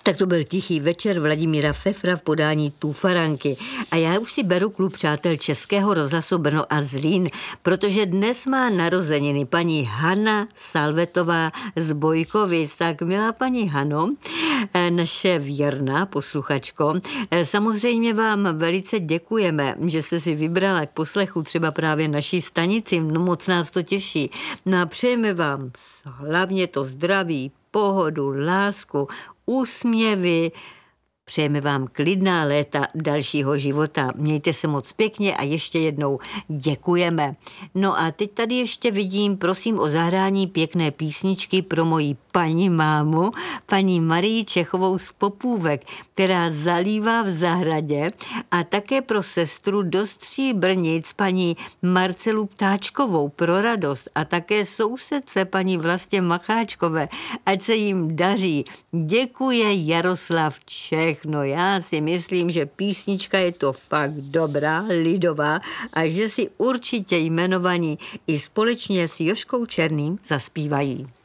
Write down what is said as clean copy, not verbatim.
Tak to byl Tichý večer Vladimíra Pfeffera v podání Tufaranky. A já už si beru klub přátel Českého rozhlasu Brno a Zlín, protože dnes má narozeniny paní Hana Salvetová z Bojkovic. Tak milá paní Hano, naše věrná posluchačko, samozřejmě vám velice děkujeme, že jste si vybrala k poslechu třeba právě naší stanici, no moc nás to těší. No a přejeme vám hlavně to zdraví, pohodu, lásku, úsměvy. Přejeme vám klidná léta dalšího života. Mějte se moc pěkně a ještě jednou děkujeme. No a teď tady ještě vidím, prosím o zahrání pěkné písničky pro moji paní mámu, paní Marii Čechovou z Popůvek, která zalívá v zahradě, a také pro sestru do Stříbrnic, paní Marcelu Ptáčkovou pro radost, a také sousedce paní Vlastě Macháčkové, ať se jim daří. Děkuje Jaroslav Čech. No já si myslím, že písnička je to fakt dobrá, lidová, a že si určitě jmenovaní i společně s Jožkou Černým zaspívají.